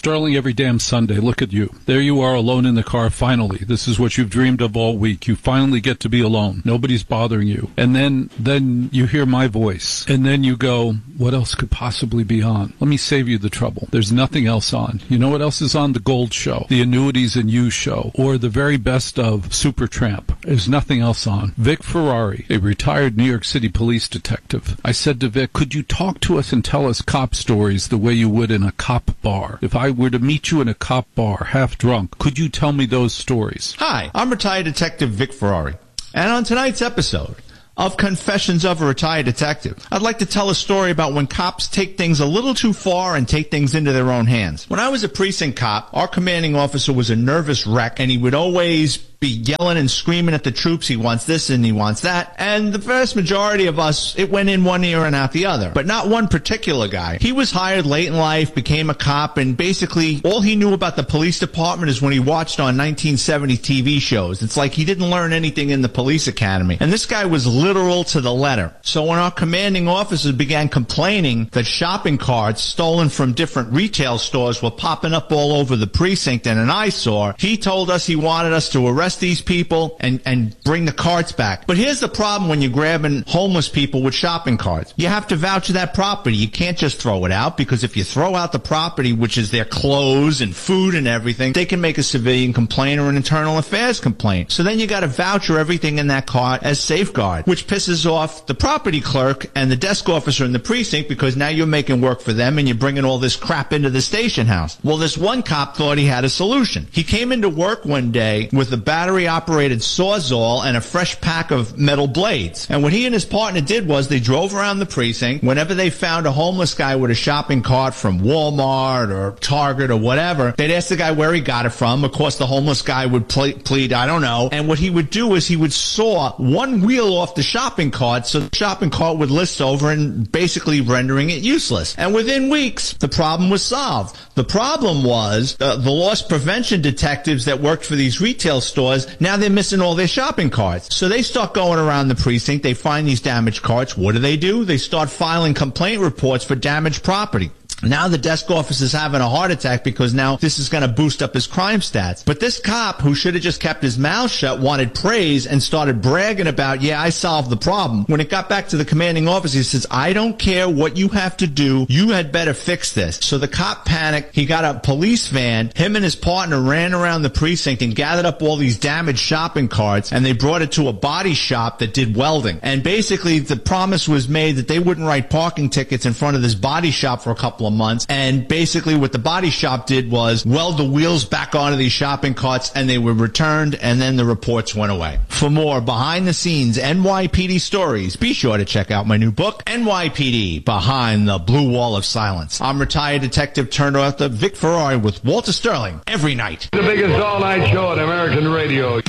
Sterling, every damn Sunday. Look at you. There you are alone in the car, finally. This is what you've dreamed of all week. You finally get to be alone. Nobody's bothering you. And then you hear my voice. And then you go, what else could possibly be on? Let me save you the trouble. There's nothing else on. You know what else is on? The Gold Show, the Annuities and You Show, or the very best of Supertramp. There's nothing else on. Vic Ferrari, a retired New York City police detective. I said to Vic, could you talk to us and tell us cop stories the way you would in a cop bar? If I were to meet you in a cop bar, half drunk, could you tell me those stories? Hi, I'm retired detective Vic Ferrari. And on tonight's episode of Confessions of a Retired Detective, I'd like to tell a story about when cops take things a little too far and take things into their own hands. When I was a precinct cop, our commanding officer was a nervous wreck, and he would always be yelling and screaming at the troops. He wants this and he wants that. And the vast majority of us, it went in one ear and out the other. But not one particular guy. He was hired late in life, became a cop, and basically all he knew about the police department is when he watched on 1970 TV shows. It's like he didn't learn anything in the police academy. And this guy was literal to the letter. So when our commanding officers began complaining that shopping carts stolen from different retail stores were popping up all over the precinct and an eyesore, he told us he wanted us to arrest these people and bring the carts back. But here's the problem when you're grabbing homeless people with shopping carts. You have to vouch that property. You can't just throw it out, because if you throw out the property, which is their clothes and food and everything, they can make a civilian complaint or an internal affairs complaint. So then you got to voucher everything in that cart as safeguard, which pisses off the property clerk and the desk officer in the precinct, because now you're making work for them and you're bringing all this crap into the station house. Well, this one cop thought he had a solution. He came into work one day with a battery-operated Sawzall and a fresh pack of metal blades. And what he and his partner did was they drove around the precinct. Whenever they found a homeless guy with a shopping cart from Walmart or Target or whatever, they'd ask the guy where he got it from. Of course, the homeless guy would plead, I don't know. And what he would do is he would saw one wheel off the shopping cart, so the shopping cart would list over, and basically rendering it useless. And within weeks, the problem was solved. The problem was the loss prevention detectives that worked for these retail stores, now they're missing all their shopping carts. So they start going around the precinct. They find these damaged carts. What do? They start filing complaint reports for damaged property. Now the desk officer's having a heart attack because now this is going to boost up his crime stats. But this cop, who should have just kept his mouth shut, wanted praise and started bragging about, yeah, I solved the problem. When it got back to the commanding officer, he says, I don't care what you have to do. You had better fix this. So the cop panicked. He got a police van. Him and his partner ran around the precinct and gathered up all these damaged shopping carts, and they brought it to a body shop that did welding. And basically the promise was made that they wouldn't write parking tickets in front of this body shop for a couple of months. And basically what the body shop did was weld the wheels back onto these shopping carts, and they were returned, and then the reports went away. For more behind the scenes NYPD stories, be sure to check out my new book, NYPD Behind the Blue Wall of Silence. I'm retired detective turned author Vic Ferrari with Walter Sterling every night. The biggest all-night show on American radio.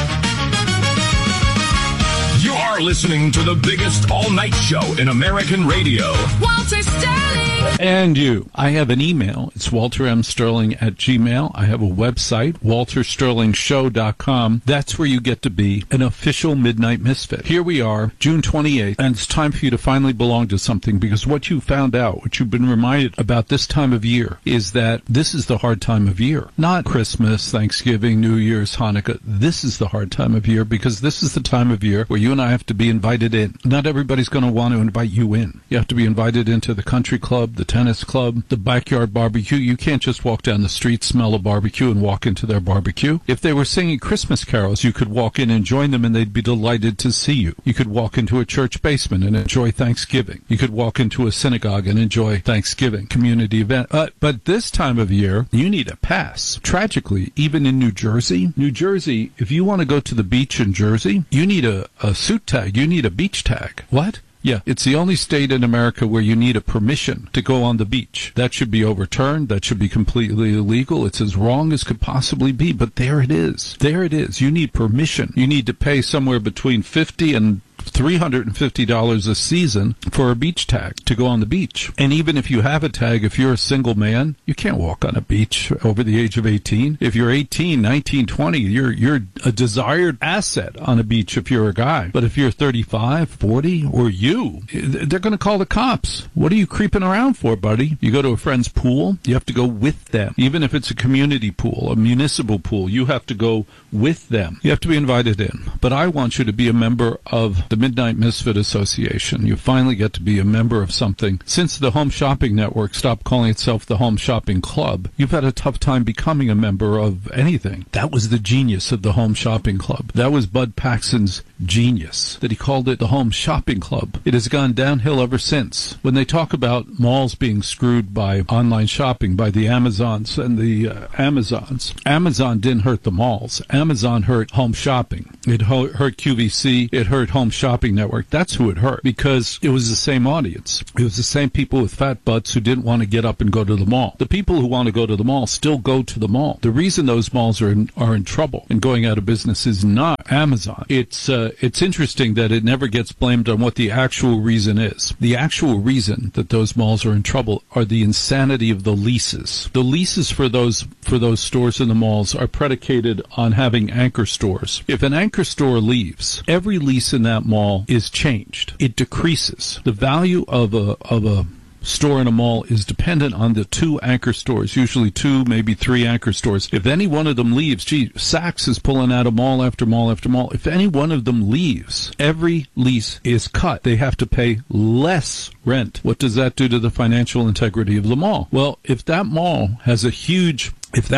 You are listening to the biggest all-night show in American radio. Walter Sterling. And you. I have an email. It's waltermsterling@gmail. I have a website, waltersterlingshow.com. That's where you get to be an official Midnight Misfit. Here we are, June 28th, and it's time for you to finally belong to something, because what you found out, what you've been reminded about this time of year, is that this is the hard time of year. Not Christmas, Thanksgiving, New Year's, Hanukkah. This is the hard time of year, because this is the time of year where you and I have to be invited in. Not everybody's going to want to invite you in. You have to be invited into the country club, the tennis club, the backyard barbecue. You can't just walk down the street, smell a barbecue, and walk into their barbecue. If they were singing Christmas carols, you could walk in and join them, and they'd be delighted to see you. You could walk into a church basement and enjoy Thanksgiving. You could walk into a synagogue and enjoy Thanksgiving, community event. But this time of year, you need a pass. Tragically, even in New Jersey, if you want to go to the beach in Jersey, you need a suit tag. You need a beach tag. What? Yeah, it's the only state in America where you need a permission to go on the beach. That should be overturned. That should be completely illegal. It's as wrong as could possibly be, but there it is. There it is. You need permission. You need to pay somewhere between $50 and $350 a season for a beach tag to go on the beach. And even if you have a tag, if you're a single man, you can't walk on a beach over the age of 18. If you're 18, 19, 20, you're a desired asset on a beach if you're a guy. But if you're 35, 40, or they're going to call the cops. What are you creeping around for, buddy? You go to a friend's pool, you have to go with them. Even if it's a community pool, a municipal pool, you have to go with them. You have to be invited in. But I want you to be a member of the Midnight Misfit Association. You finally get to be a member of something. Since the Home Shopping Network stopped calling itself the Home Shopping Club, you've had a tough time becoming a member of anything. That was the genius of the Home Shopping Club. That was Bud Paxson's genius, that he called it the Home Shopping Club. It has gone downhill ever since. When they talk about malls being screwed by online shopping, by the Amazons and the Amazons, Amazon didn't hurt the malls. Amazon hurt home shopping. It hurt QVC. It hurt Home Shopping Network. That's who it hurt, because it was the same audience. It was the same people with fat butts who didn't want to get up and go to the mall. The people who want to go to the mall still go to the mall. The reason those malls are in trouble and going out of business is not Amazon. It's interesting that it never gets blamed on what the actual reason is. The actual reason that those malls are in trouble are the insanity of the leases. The leases for those stores in the malls are predicated on having anchor stores. If an anchor store leaves, every lease in that mall is changed. It decreases. The value of a store in a mall is dependent on the two anchor stores, usually two, maybe three anchor stores. If any one of them leaves, Saks is pulling out of mall after mall after mall. If any one of them leaves, every lease is cut. They have to pay less rent. What does that do to the financial integrity of the mall? Well, if that mall has a huge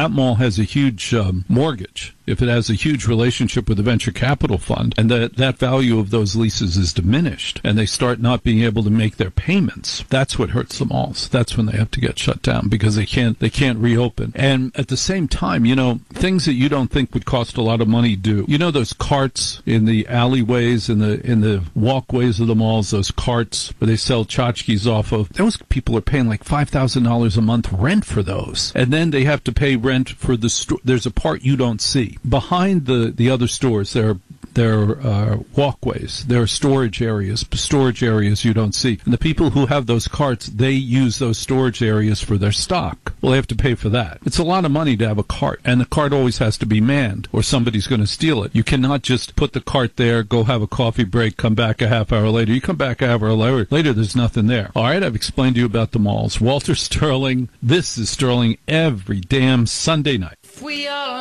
mortgage, if it has a huge relationship with a venture capital fund, and that value of those leases is diminished, and they start not being able to make their payments, that's what hurts the malls. That's when they have to get shut down, because they can't reopen. And at the same time, things that you don't think would cost a lot of money do. Those carts in the alleyways, in the walkways of the malls, those carts where they sell tchotchkes off of, those people are paying like $5,000 a month rent for those. And then they have to pay rent for the store. There's a part you don't see. Behind the other stores, there are walkways, there are storage areas you don't see. And the people who have those carts, they use those storage areas for their stock. Well, they have to pay for that. It's a lot of money to have a cart, and the cart always has to be manned, or somebody's going to steal it. You cannot just put the cart there, go have a coffee break, come back a half hour later. You come back a half hour later, there's nothing there. All right, I've explained to you about the malls. Walter Sterling, this is Sterling every damn Sunday night. We all